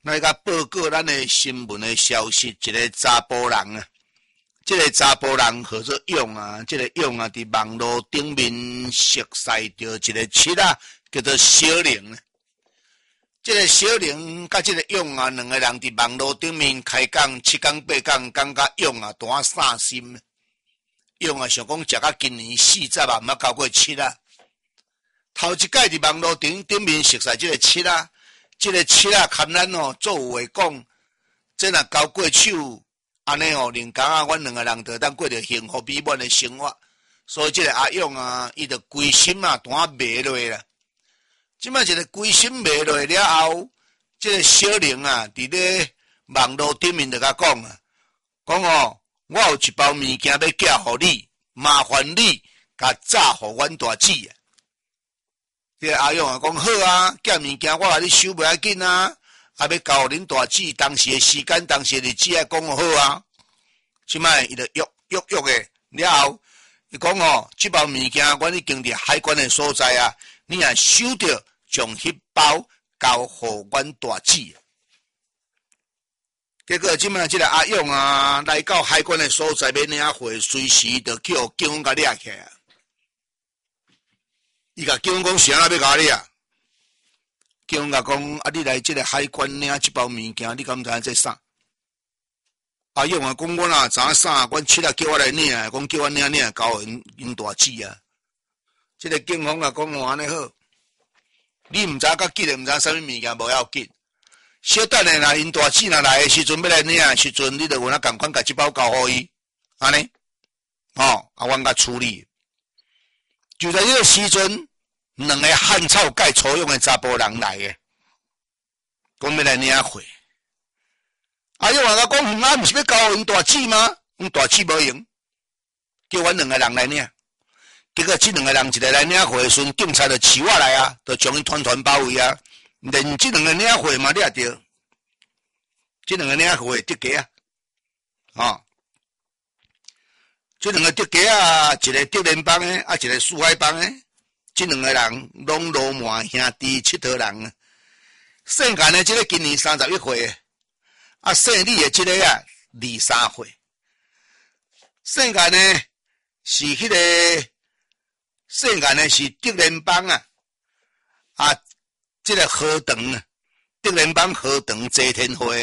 来甲报告咱的新闻的消息，一个查甫人啊，这个查甫人号做勇啊，这个勇啊，伫网络顶面熟识到一个七啊，叫做小玲啊。这个小玲甲这个勇啊，两个人伫网络顶面开讲7讲8讲，感觉勇啊大散心。勇啊想讲食到今年40啊，毋捌交过7啊。头一届伫网络顶面熟识这个7啊。这个7啊，堪咱哦做有话讲，这若交过手，安尼哦，人讲啊，阮两个人就当过着幸福美满的生活。所以这个阿勇啊，伊就规心啊，单卖落啦。即摆一个规心卖落了后，这个小玲啊，伫咧网络顶面就甲讲啊，讲哦，我有一包物件要寄互你，麻烦你甲炸互阮大姊啊。这个阿勇啊，讲好啊，寄物件我甲你收袂要紧啊，啊要交互恁大姊当时的时间、当时的日子啊，讲好啊。即摆伊就约的了后，伊讲哦，这包物件阮已经伫海关的所在啊，你若收着，将迄包交互阮大姊。结果即摆这个阿勇啊，来到海关的所在要领货，随时就叫警方甲抓起来。伊甲警方讲谁要甲你啊？警方甲讲啊，你来这个海关领这包物件，你敢知影这啥？阿勇啊，讲我哪知影啥？阮7啊叫我来领，讲叫我领交因大姊啊。这个警方啊讲安尼好，你毋知甲记得毋知啥物物件无要紧。小等下啦，因大姊若来的时阵要来领的时阵，你着有哪共款甲这包交互伊，安尼，哦，啊，阮甲处理。就在这个时阵，两个汉草盖粗勇的查甫人来的，讲要来领货。阿勇话讲，毋是要交因大姊吗？阮大姊无用，叫阮两个人来领。结果这两个人一个来领货的时阵，警察就饲我来啊，就将伊团包围啊。连这两个领货嘛抓着，这两个领货得价啊，哦，这两个得价啊，一个得联邦的，啊一个苏海邦的，这两个人拢罗马兄弟7号人啊。姓干的这个今年31岁，啊姓李的这个啊23岁，姓干的是迄个姓干的是德联邦啊，啊。这个河长啊，德联邦河长谢天辉。